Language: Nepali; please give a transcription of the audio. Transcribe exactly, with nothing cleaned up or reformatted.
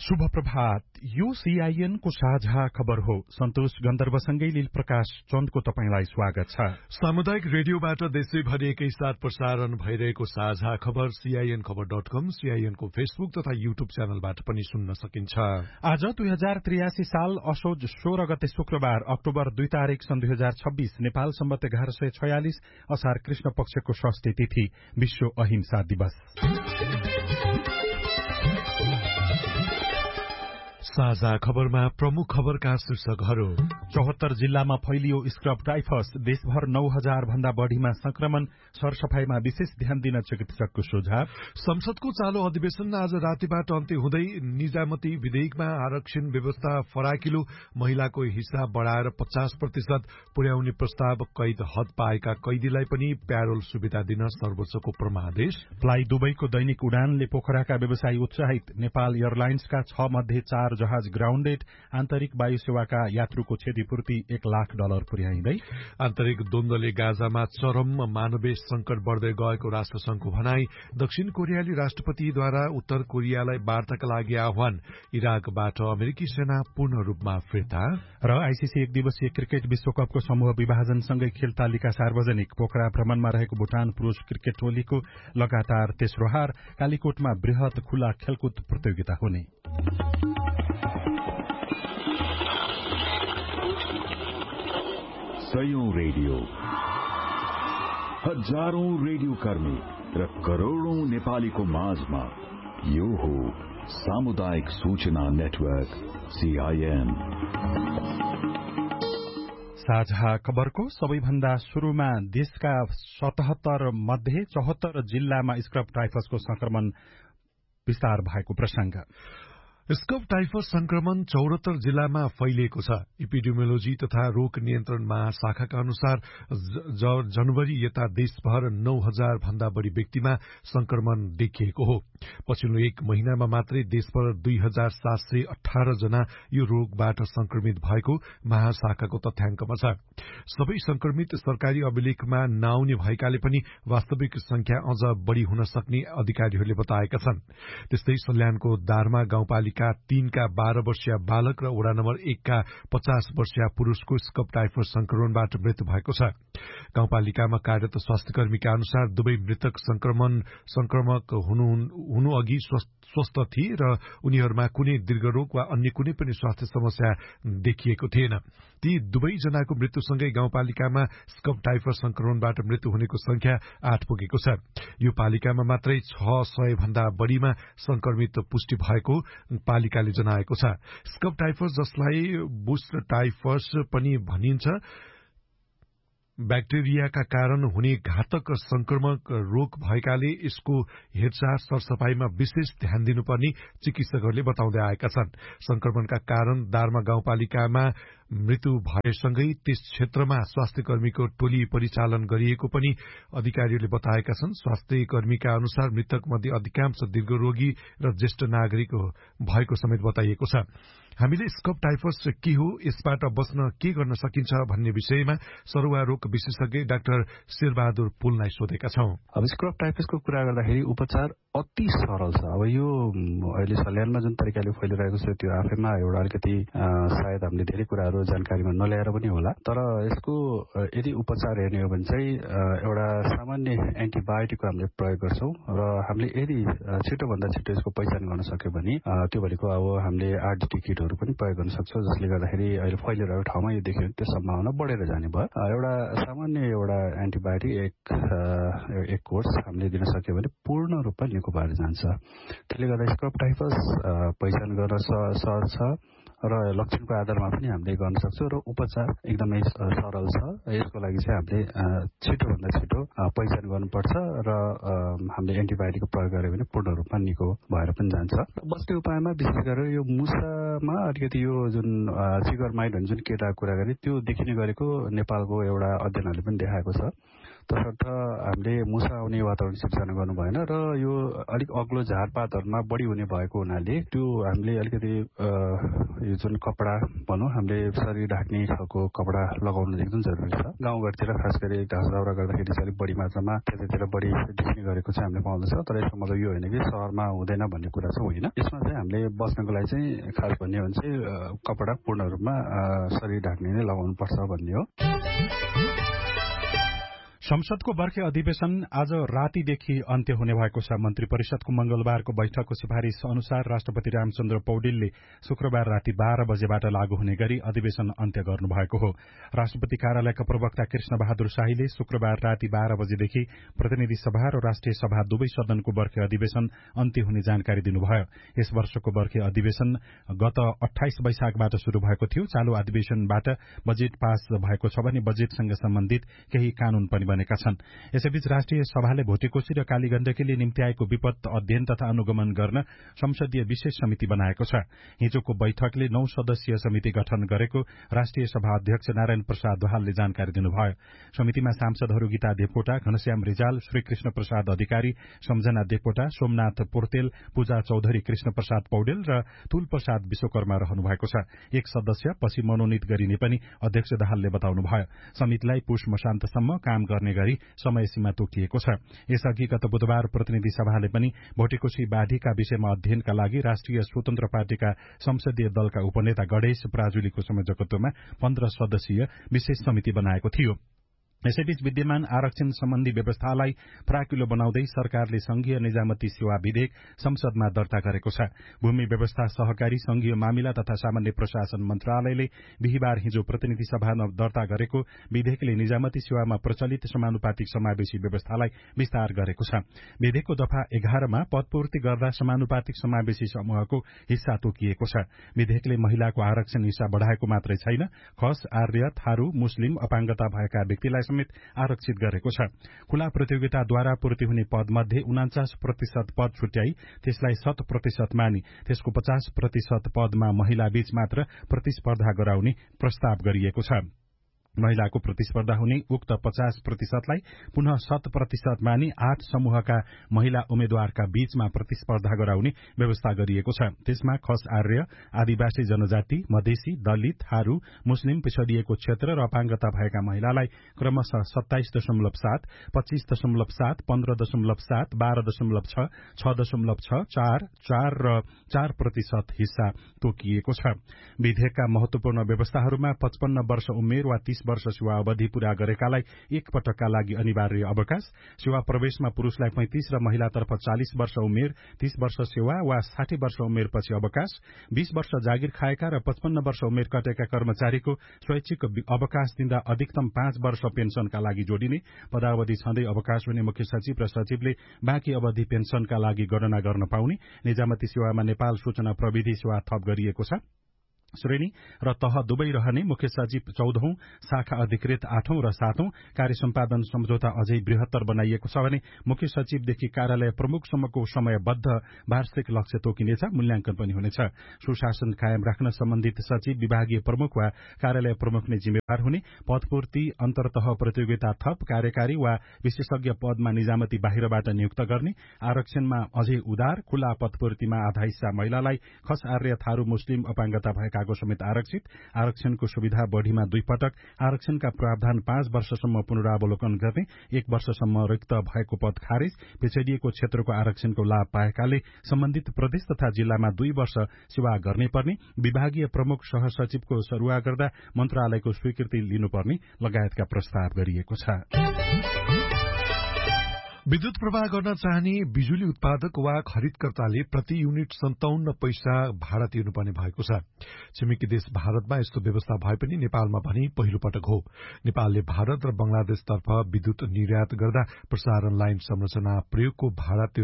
शुभ प्रभात। यो सीआईएन को साझा खबर हो। सन्तोष गन्धर्वसँगै लील प्रकाश चन्दको तपाईंलाई स्वागत छ। सामुदायिक रेडियोबाट देशैभरि एकैसाथ प्रसारण भइरहेको साझा खबर सीआईएन खबर डट कम, सीआईएन को फेसबुक तथा युट्युब च्यानलबाट पनि सुन्न सकिन्छ। आज दुई हजार त्रियासी साल असोज सोह्र गते शुक्रबार अक्टोबर दुई तारीक सन् दुई हजार छब्बीस नेपाल सम्बत एघार सय छयालिस असार कृष्ण पक्षको षष्ठी तिथि विश्व अहिंसा दिवस। साझा खबरमा प्रमुख खबरका शीर्षकहरू। चौहत्तर जिल्लामा फैलियो स्क्रब टाइफस, देशभर नौ हजार भन्दा बढ़ीमा संक्रमण, सरसफाईमा विशेष ध्यान दिन चिकित्सकको सुझाव। संसदको चालू अधिवेशन आज रातिबाट अन्त्य हुँदै निजामती विधेयकमा आरक्षण व्यवस्था फराकिलो, महिलाको हिस्सा बढ़ाएर पचास प्रतिशत पुर्याउने प्रस्ताव, कैद हद पाएका कैदीलाई पनि प्यारोल सुविधा दिन सर्वोच्चको परमादेश। फ्लाई दुबईको दैनिक उडानले पोखराका व्यवसायी उत्साहित, नेपाल एयरलाइन्सका छ मध्ये चार जहाज ग्राउण्डेड, आन्तरिक वायु सेवाका यात्रुको क्षतिपूर्ति एक लाख डलर पुर्याइँदै। आन्तरिक द्वन्द्वले गाजामा चरम मानवीय संकट बढ़दै गएको राष्ट्रसंघको भनाई, दक्षिण कोरियाली राष्ट्रपतिद्वारा उत्तर कोरियालाई वार्ताका लागि आह्वान, इराकबाट अमेरिकी सेना पूर्ण रूपमा फिर्ता र आईसीसी एक दिवसीय क्रिकेट विश्वकपको समूह विभाजनसँगै खेल तालिका सार्वजनिक। पोखरा भ्रमणमा रहेको भूटान पुरूष क्रिकेट टोलीको लगातार तेस्रो हार, कालीकोटमा वृहत खुला खेलकुद प्रतियोगिता हुने। सयौं रेडियो, हजारौं रेडियो कर्मी र करोड़ौं नेपालीको माझमा यो हो सामुदायिक सूचना नेटवर्क सीआईएन। साझा खबरको सबैभन्दा शुरूमा देशका सतहत्तर मध्ये चौहत्तर जिल्लामा स्क्रब टाइफसको संक्रमण विस्तार भएको प्रसंग। स्क्रब टाइफस संक्रमण चौहत्तर जिल्लामा फैलिएको छ। इपिडेमियोलोजी तथा रोग नियन्त्रण महाशाखाका अनुसार जनवरी यता देशभर नौ हजार भन्दा बढ़ी व्यक्तिमा संक्रमण देखिएको हो। पछिल्लो एक महिनामा मात्रै देशभर दुई हजार सात सय अठार जना यो रोगबाट संक्रमित भएको महाशाखाको तथ्याङ्कमा छ। सबै संक्रमित सरकारी अभिलेखमा नआउने भएकाले पनि वास्तविक संख्या अझ बढ़ी हुन सक्ने अधिकारीहरूले बताएका छन्। त्यस्तै सल्यानको दारमा गाउँपालिका तीनका बाह्र वर्षीय बालक र वडा नम्बर एकका पचास वर्षीय पुरूषको स्क्रब टाइफस संक्रमणबाट मृत्यु भएको छ। गाउँपालिकामा कार्यरत स्वास्थ्य कर्मीका अनुसार दुवै मृतक संक्रमण संक्रमक हुनु हुनु अघि स्वस्थ थिए र उनीहरूमा कुनै दीर्घरोग वा अन्य कुनै पनि स्वास्थ्य समस्या देखिएको थिएन। ती दुवै जनाको मृत्युसँगै गाउँपालिकामा स्क्रब टाइफस संक्रमणबाट मृत्यु हुनेको संख्या आठ पुगेको छ। यो पालिकामा मात्रै छ सय भन्दा बढ़ीमा संक्रमित पुष्टि भएको पालिकाले जनाएको छ। स्क्रब टाइफस, जसलाई बुस्ट टाइफस पनि भनिन्छ, ब्याक्टेरियाका कारण हुने घातक संक्रमक रोग भएकाले यसको हेरचाह सरसफाईमा विशेष ध्यान दिनुपर्ने चिकित्सकहरूले बताउँदै आएका छन्। संक्रमणका कारण दारमा गाउँपालिकामा मृत्यु भएसँगै त्यस क्षेत्रमा स्वास्थ्य कर्मीको टोली परिचालन गरिएको पनि अधिकारीहरूले बताएका छन्। स्वास्थ्य कर्मीका अनुसार मृतक मध्ये अधिकांश दीर्घरोगी र ज्येष्ठ नागरिक भएको समेत बताइएको छ। हामीले स्क्रब टाइफस के हो, यसबाट बच्न के गर्न सकिन्छ भन्ने विषयमा सरुवा रोग विशेषज्ञ डाक्टर शेरबहादुर पुललाई सोधेका छौं। अब स्क्रब टाइफसको कुरा गर्दाखेरि उपचार अति सरल छ। अब यो अहिले सल्यानमा जुन तरिकाले फैलिरहेको छ त्यो आफैमा एउटा अलिकति सायद हामीले धेरै कुराहरू जानकारीमा नल्याएर पनि होला, तर यसको यदि उपचार हेर्ने हो भने चाहिँ एउटा सामान्य एन्टिबायोटिकको हामीले प्रयोग गर्छौं र हामीले यदि छिटोभन्दा छिटो यसको पहिचान गर्न सक्यो भने त्यो भनेको अब हामीले आरडिटी किटहरू पनि प्रयोग गर्न सक्छौं, जसले गर्दाखेरि अहिले फैलिरहेको ठाउँमा यो देखियो त्यो सम्भावना बढेर जाने भयो। एउटा सामान्य एउटा एन्टिबायोटिक एक एक कोर्स हामीले दिन सक्यो भने पूर्ण रूपमा निको भएर जान्छ। त्यसले गर्दा स्क्रब टाइफस पहिचान गर्न सहज छ र लक्षणको आधारमा पनि हामीले गर्न सक्छौं र उपचार एकदमै सरल छ। यसको लागि चाहिँ हामीले छिटोभन्दा छिटो पहिचान गर्नुपर्छ र हामीले एन्टिबायोटिकको प्रयोग गर्यो भने पूर्ण रूपमा निको भएर पनि जान्छ। बस्ने उपायमा विशेष गरेर यो मुसामा अलिकति यो जुन चिगरमाइड जुन केटा कुरा गरे त्यो देखिने गरेको नेपालको एउटा अध्ययनहरूले पनि देखाएको छ। तसर्थ हामीले मुसा आउने वातावरण सिर्जना गर्नु भएन र यो अलिक अग्लो झारपातहरूमा बढी हुने भएको हुनाले त्यो हामीले अलिकति यो जुन कपडा भनौँ हामीले शरीर ढाक्ने खालको कपडा लगाउनु एकदम जरुरी छ। गाउँघरतिर खास गरी घाँस दाउरा गर्दाखेरि चाहिँ अलिक बढी मात्रामा त्यतातिर बढी देखिने गरेको चाहिँ हामीले पाउँदछ। तर यसको मतलब यो होइन कि सहरमा हुँदैन भन्ने कुरा चाहिँ होइन। यसमा चाहिँ हामीले बस्नको लागि चाहिँ खास भन्ने हो भने चाहिँ कपडा पूर्ण रूपमा शरीर ढाक्ने नै लगाउनु पर्छ भन्ने हो। संसदको बर्खे अधिवेशन आज रातिदेखि अन्त्य हुने भएको छ। मन्त्री परिषदको मंगलबारको बैठकको सिफारिश अनुसार राष्ट्रपति रामचन्द्र पौडेलले शुक्रबार राति बाह्र बजेबाट लागू हुने गरी अधिवेशन अन्त्य गर्नुभएको हो। राष्ट्रपति कार्यालयका प्रवक्ता कृष्ण बहादुर शाहीले शुक्रबार राति बाह्र बजेदेखि प्रतिनिधि सभा र राष्ट्रिय सभा दुवै सदनको बर्खे अधिवेशन अन्त्य हुने जानकारी दिनुभयो। यस वर्षको बर्खे अधिवेशन गत अठाइस वैशाखबाट शुरू भएको थियो। चालू अधिवेशनबाट बजेट पास भएको छ भने बजेटसँग सम्बन्धित केही कानून पनि बनेका छन्। यसैबीच राष्ट्रिय सभाले भोटेकोशी र कालीगण्डकीले निम्ति आएको विपद अध्ययन तथा अनुगमन गर्न संसदीय विशेष समिति बनाएको छ। हिजोको बैठकले नौ सदस्यीय समिति गठन गरेको राष्ट्रिय सभा अध्यक्ष नारायण प्रसाद दाहालले जानकारी दिनुभयो। समितिमा सांसदहरू गीता देवकोटा, घनश्याम रिजाल, श्रीकृष्ण प्रसाद अधिकारी, सम्झना देवकोटा, सोमनाथ पोर्तेल, पूजा चौधरी, कृष्ण प्रसाद पौडेल र तुल प्रसाद विश्वकर्मा रहनु भएको छ। एक सदस्य पछि मनोनित गरिने पनि अध्यक्ष दाहालले बताउनुभयो। समितिलाई पुष मसान्तसम्म काम गर्ने गरी समय सीमा तोकिएको छ। यसअघि गत बुधबार प्रतिनिधि सभाले पनि भोटेकोशी बाढीका विषयमा अध्ययनका लागि राष्ट्रिय स्वतन्त्र पार्टीका संसदीय दलका उपनेता गणेश प्राजुलीको संयोजकत्वमा पन्ध्र सदस्यीय विशेष समिति बनाएको थियो। यसैबीच विद्यमान आरक्षण सम्बन्धी व्यवस्थालाई फराकिलो बनाउँदै सरकारले संघीय निजामती सेवा विधेयक संसदमा दर्ता गरेको छ। भूमि व्यवस्था, सहकारी, संघीय मामिला तथा सामान्य प्रशासन मन्त्रालयले बिहिबार हिजो प्रतिनिधि सभामा दर्ता गरेको विधेयकले निजामती सेवामा प्रचलित समानुपातिक समावेशी व्यवस्थालाई विस्तार गरेको छ। विधेयकको दफा एघारमा पदपूर्ति गर्दा समानुपातिक समावेशी समूहको हिस्सा तोकिएको छ। विधेयकले महिलाको आरक्षण हिस्सा बढ़ाएको मात्रै छैन, खस, आर्य, थारू, मुस्लिम, अपाङ्गता भएका व्यक्तिलाई समेत आरक्षित गरेको छ। खुला प्रतियोगिताद्वारा पूर्ति हुने पदमध्ये उनाचास प्रतिशत पद छुट्याई त्यसलाई शत प्रतिशत मानि त्यसको पचास प्रतिशत पदमा महिला बीच मात्र प्रतिस्पर्धा गराउने प्रस्ताव गरिएको छ। महिलाको प्रतिस्पर्धा हुने उक्त पचास प्रतिशतलाई पुनः शत प्रतिशत मानि आठ समूहका महिला उम्मेद्वारका बीचमा प्रतिस्पर्धा गराउने व्यवस्था गरिएको छ। त्यसमा खस, आर्य, आदिवासी जनजाति, मधेसी, दलित, थारू, मुस्लिम, पिछड़िएको क्षेत्र र अपाङ्गता भएका महिलालाई क्रमशः सत्ताइस दशमलव सात, पच्चीस दशमलव सात, पन्ध्र दशमलव सात, बाह्र दशमलव छ, छ दशमलव छ, चार, चार र चार प्रतिशत हिस्सा तोकिएको छ। विधेयकका महत्वपूर्ण व्यवस्थाहरूमा पचपन्न वर्ष उमेर वा तीस वर्ष सेवा अवधि पूरा गरेकालाई एक पटकका लागि अनिवार्य अवकाश, सेवा प्रवेशमा पुरूषलाई पैंतिस र महिलातर्फ चालिस वर्ष उमेर, तीस वर्ष सेवा वा साठी वर्ष उमेरपछि अवकाश, बीस वर्ष जागिर खाएका र पचपन्न वर्ष उमेर कटेका कर्मचारीको स्वैच्छिक अवकाश दिँदा अधिकतम पाँच वर्ष पेन्सनका लागि जोडिने, पदावधि छँदै अवकाश हुने मुख्य सचिव र सचिवले बाँकी अवधि पेन्सनका लागि गणना गर्न पाउने, निजामती सेवामा नेपाल सूचना प्रविधि सेवा थप गरिएको छ। श्रेणी र तह दुवै रहने मुख्य सचिव चौधौं, शाखा अधिकृत आठौं र सातौं, कार्य सम्पादन सम्झौता अझै बृहत्तर बनाइएको छ भने मुख्य सचिवदेखि कार्यालय प्रमुखसम्मको समयबद्ध वार्षिक लक्ष्य तोकिनेछ, मूल्याङ्कन पनि हुनेछ। सुशासन कायम राख्न सम्बन्धित सचिव, विभागीय प्रमुख वा कार्यालय प्रमुख नै जिम्मेवार हुने, पदपूर्ति, अन्तर्तह प्रतियोगिता थप, कार्यकारी वा विशेषज्ञ पदमा निजामती बाहिरबाट नियुक्त गर्ने, आरक्षणमा अझै उदार, खुला पदपूर्तिमा आधा हिस्सा महिलालाई, खस, आर्य, थारू, मुस्लिम, अपाङ्गता भएका समेत आरक्षित, आरक्षणको सुविधा बढ़ीमा दुई पटक, आरक्षणका प्रावधान पाँच वर्षसम्म पुनरावलोकन गर्ने, एक वर्षसम्म रिक्त भएको पद खारेज, पिछड़िएको क्षेत्रको आरक्षणको लाभ पाएकाले सम्बन्धित प्रदेश तथा जिल्लामा दुई वर्ष सेवा गर्ने पर्ने, विभागीय प्रमुख सहसचिवको सरुवा गर्दा मन्त्रालयको स्वीकृति लिनुपर्ने लगायतका प्रस्ताव गरिएको छ। विद्युत प्रवाह गर्न चाहने बिजुली उत्पादक वा खरिदकर्ताले प्रति युनिट सन्ताउन्न पैसा भाडा तिर्नुपर्ने भएको छ। छिमेकी देश भारतमा यस्तो व्यवस्था भए पनि नेपालमा भने पहिलो पटक हो। नेपालले भारत र बंगलादेशतर्फ विद्युत निर्यात गर्दा प्रसारण लाइन संरचना प्रयोगको भाडा